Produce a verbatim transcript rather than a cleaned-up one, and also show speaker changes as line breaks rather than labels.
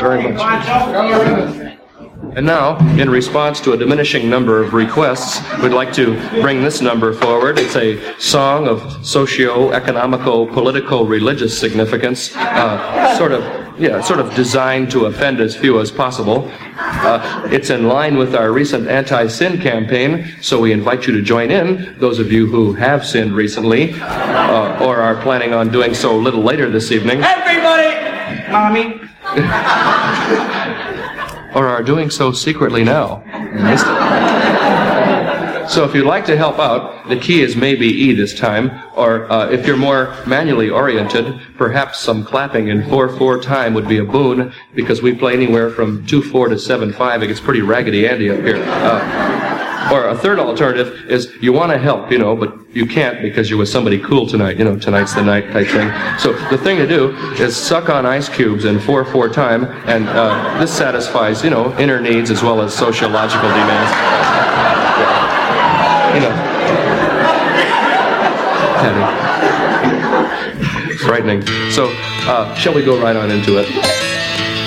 very much. And now, in response to a diminishing number of requests, we'd like to bring this number forward. It's a song of socio-economical, political, religious significance, uh, sort of, yeah, sort of designed to offend as few as possible. Uh, it's in line with our recent anti-sin campaign, so we invite you to join in, those of you who have sinned recently, uh, or are planning on doing so a little later this evening.
Everybody! Mommy?
Or are doing so secretly now. So if you'd like to help out, the key is maybe E this time, or uh, if you're more manually oriented, perhaps some clapping in four four time would be a boon, because we play anywhere from two four to seven five. It gets pretty raggedy Andy up here. Uh, or a third alternative is you want to help, you know, but you can't because you're with somebody cool tonight, you know, tonight's the night type thing. So the thing to do is suck on ice cubes in four four time, and uh, this satisfies, you know, inner needs as well as sociological demands. Yeah. You know. Teddy. Frightening. So, uh, shall we go right on into it?